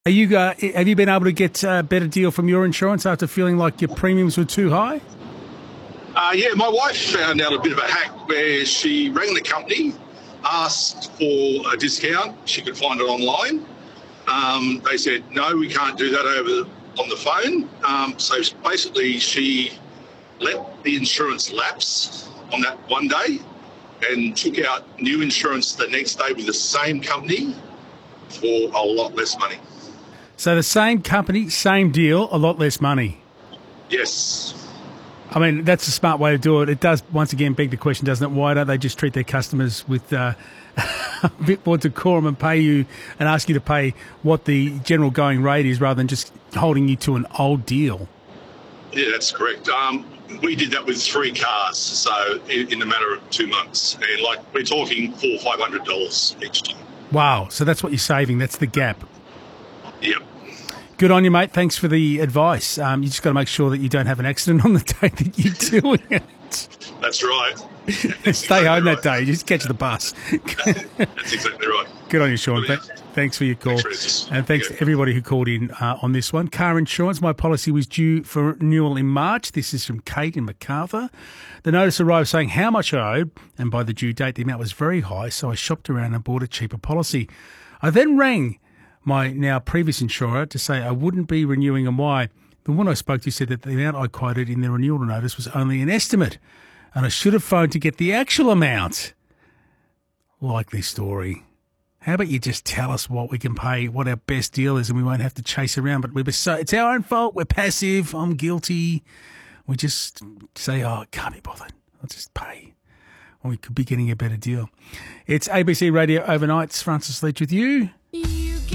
Have you been able to get a better deal from your insurance after feeling like your premiums were too high? Yeah, my wife found out a bit of a hack where she rang the company, asked for a discount. She could find it online. They said, no, we can't do that on the phone. So basically, she let the insurance lapse on that one day and took out new insurance the next day with the same company for a lot less money. So the same company, same deal, a lot less money. Yes. I mean, that's a smart way to do it. It does, once again, beg the question, doesn't it? Why don't they just treat their customers with a bit more decorum and pay you and ask you to pay what the general going rate is rather than just holding you to an old deal? Yeah, that's correct. We did that with 3 cars, so in a matter of 2 months. And we're talking $400 or $500 each time. Wow. So that's what you're saving. That's the gap. Yep. Good on you, mate. Thanks for the advice. You just got to make sure that you don't have an accident on the day that you're doing it. That's right. Stay home that day. Just catch the bus. That's exactly right. Good on you, Sean. Thanks for your call. And thanks to everybody who called in on this one. Car insurance, my policy was due for renewal in March. This is from Kate in MacArthur. The notice arrived saying how much I owed, and by the due date, the amount was very high, so I shopped around and bought a cheaper policy. I then rang my now previous insurer to say I wouldn't be renewing and why. The one I spoke to said that the amount I quoted in the renewal notice was only an estimate, and I should have phoned to get the actual amount. Likely story. How about you just tell us what we can pay, what our best deal is, and we won't have to chase around. But it's our own fault. We're passive. I'm guilty. We just say, oh, it can't be bothered. I'll just pay. Or we could be getting a better deal. It's ABC Radio Overnights. Francis Leach with you.